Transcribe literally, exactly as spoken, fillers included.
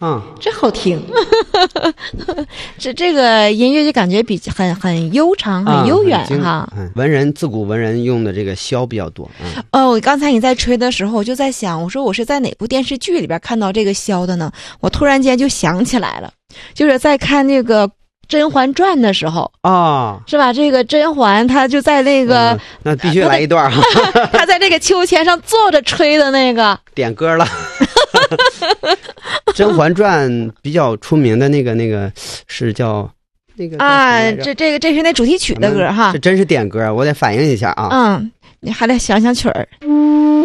嗯， 真好听。这这个音乐就感觉比很很悠长、很悠远哈。 嗯，文人自古文人用的这个箫比较多。嗯， 哦，刚才你在吹的时候，我就在想，我说我是在哪部电视剧里边看到这个箫的呢？我突然间就想起来了，就是在看那个《甄嬛传》的时候啊、哦， 是吧？这个甄嬛她就在那个、 嗯、那必须来一段哈。 她在这个秋千上坐着吹的那个点歌了。《甄嬛传》比较出名的那个那个是叫那个啊，这这个这是那主题曲的歌哈， 这真是点歌，我得反应一下啊。 嗯，你还得想想曲儿。